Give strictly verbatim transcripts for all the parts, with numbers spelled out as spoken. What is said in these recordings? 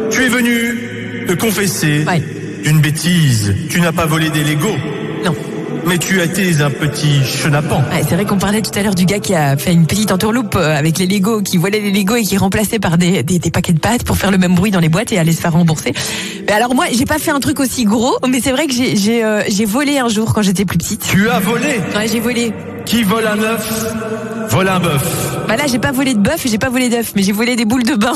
tu es venu te confesser Ouais. d'une bêtise. Tu n'as pas volé des Legos. Non. Mais tu as été un petit chenapan. Ouais, c'est vrai qu'on parlait tout à l'heure du gars qui a fait une petite entourloupe euh, avec les Legos, qui volait les Legos et qui remplaçait par des, des, des paquets de pâtes pour faire le même bruit dans les boîtes et aller se faire rembourser. Mais alors moi, j'ai pas fait un truc aussi gros, mais c'est vrai que j'ai j'ai euh, j'ai volé un jour quand j'étais plus petite. Tu as volé. Ouais, j'ai volé. Qui vole un œuf, vole un bœuf. Bah là, j'ai pas volé de bœuf et j'ai pas volé d'œuf, mais j'ai volé des boules de bain.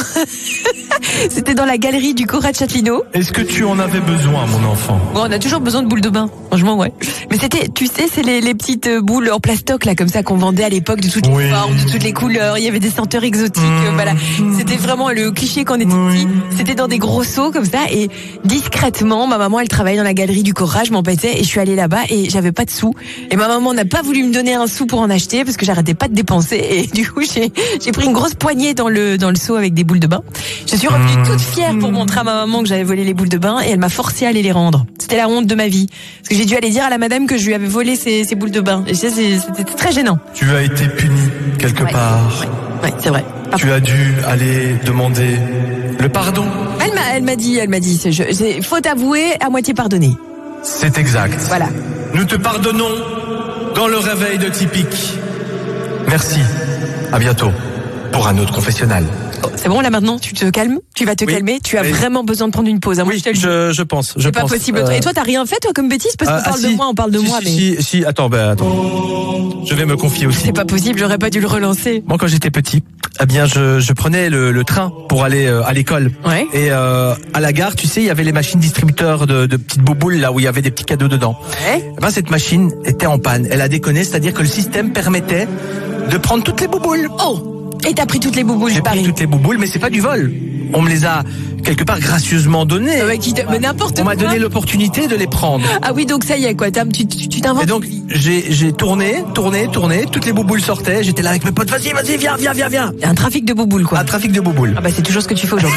C'était dans la galerie du Cora de Châtelineau. Est-ce que tu en avais besoin, mon enfant? Bon, on a toujours besoin de boules de bain. Franchement, ouais. Mais c'était, tu sais, c'est les, les petites boules en plastoc, là, comme ça, qu'on vendait à l'époque, de toutes les Oui. formes, de toutes les couleurs. Il y avait des senteurs exotiques, Mmh. euh, voilà. C'était vraiment le cliché quand on était Oui. petit. C'était dans des gros seaux, comme ça. Et discrètement, ma maman, elle travaillait dans la galerie du Cora, je m'embêtais, et je suis allée là-bas, et j'avais pas de sous. Et ma maman n'a pas voulu me donner un sou pour en acheter, parce que j'arrêtais pas de dépenser. Et du coup, j'ai, j'ai pris une grosse poignée dans le, dans le seau avec des boules de bain. Je suis revenue Mmh. toute fière pour montrer à ma maman que j'avais volé les boules de bain, et elle m'a forcé à aller les rendre. C'était la honte de ma vie. Parce que j'ai dû aller dire à la madame que je lui avais volé ses, ses boules de bain. Et ça, c'est- c'était très gênant. Tu as été puni quelque Ouais. part. Ouais, ouais, c'est vrai. Tu as dû aller demander le pardon. Elle m'a, elle m'a dit, elle m'a dit, c'est, je- c'est faute avouée, à moitié pardonnée. C'est exact. Voilà. Nous te pardonnons dans le réveil de Typique. Merci. À bientôt pour un autre confessionnal. Oh, c'est bon là maintenant, tu te calmes, tu vas te Oui. calmer. Tu as Oui. vraiment besoin de prendre une pause. Hein. Moi, je te le dis. je, je pense. Je C'est pas pense. possible. Euh, Et toi, t'as rien fait toi comme bêtise parce qu'on ah, parle ah, de si. moi, on parle de si, moi, si, mais Si, si, attends, ben attends. Je vais me confier aussi. c'est pas possible. J'aurais pas dû le relancer. Moi, quand j'étais petit, eh bien, je, je prenais le, le train pour aller euh, à l'école. Ouais. Et euh, à la gare, tu sais, il y avait les machines distributeurs de, de petites bouboules là où il y avait des petits cadeaux dedans. Ouais. Eh ben, cette machine était en panne. Elle a déconné, c'est-à-dire que le système permettait de prendre toutes les bouboules. Oh. Et t'as pris toutes les bouboules, J'ai je pris parie. toutes les bouboules, mais c'est pas du vol. On me les a quelque part gracieusement données. Ah ouais, qui te- mais n'importe On m'a quoi. donné l'opportunité de les prendre. Ah oui, donc ça y est quoi. T'as- Tu tu tu t'inventes. Et donc, j'ai j'ai tourné, tourné, tourné. Toutes les bouboules sortaient. J'étais là avec mes potes. Vas-y, vas-y, viens, viens, viens, viens. Un trafic de bouboules quoi. Un trafic de bouboules. Ah bah c'est toujours ce que tu fais aujourd'hui.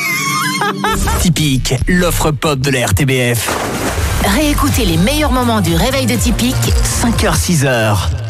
Typique, l'offre pop de la R T B F. Réécoutez les meilleurs moments du réveil de Typique cinq heures six heures.